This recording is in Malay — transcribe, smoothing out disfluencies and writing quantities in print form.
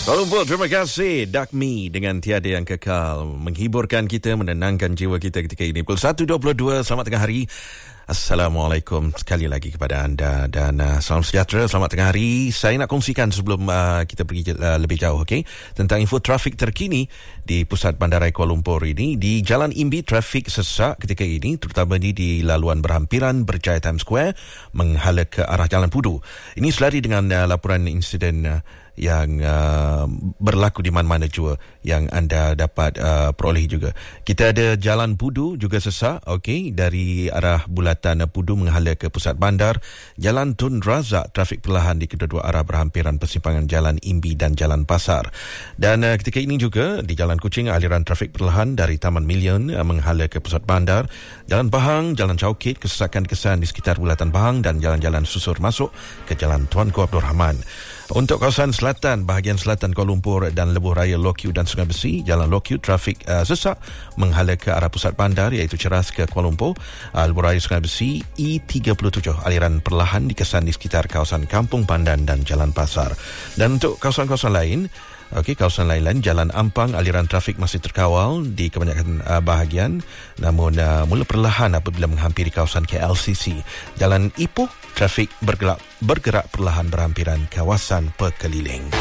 Kuala Lumpur, terima kasih Dakmi dengan Tiada Yang Kekal menghiburkan kita, menenangkan jiwa kita ketika ini. Pukul 1.22, selamat tengah hari. Assalamualaikum sekali lagi kepada anda dan salam sejahtera, selamat tengah hari. Saya nak kongsikan sebelum kita pergi lebih jauh, okey, tentang info trafik terkini di pusat bandaraya Kuala Lumpur ini. Di Jalan Imbi, trafik sesak ketika ini, terutama di laluan berhampiran Berjaya Times Square menghala ke arah Jalan Pudu. Ini selari dengan laporan insiden yang berlaku di mana-mana jua yang anda dapat peroleh juga. Kita ada Jalan Pudu juga sesak, okey, dari arah Bulatan Pudu menghala ke pusat bandar. Jalan Tun Razak, trafik perlahan di kedua-dua arah berhampiran persimpangan Jalan Imbi dan Jalan Pasar. Dan ketika ini juga di Jalan Kuching, aliran trafik perlahan dari Taman Million menghala ke pusat bandar. Jalan Pahang, Jalan Chowkit, kesesakan kesan di sekitar Bulatan Pahang dan jalan-jalan susur masuk ke Jalan Tuanku Abdul Rahman. Untuk kawasan selatan, bahagian selatan Kuala Lumpur dan lebuh raya Lokiu dan Sungai Besi, Jalan Lokiu trafik sesak menghala ke arah pusat bandar iaitu Ceras ke Kuala Lumpur. Lebuh raya Sungai Besi E37 aliran perlahan dikesan di sekitar kawasan Kampung Pandan dan Jalan Pasar. Dan untuk kawasan-kawasan lain, okey, kawasan lain-lain, Jalan Ampang, aliran trafik masih terkawal di kebanyakan bahagian, namun mula perlahan apabila menghampiri kawasan KLCC. Jalan Ipoh, trafik bergerak perlahan berhampiran kawasan Pekeliling.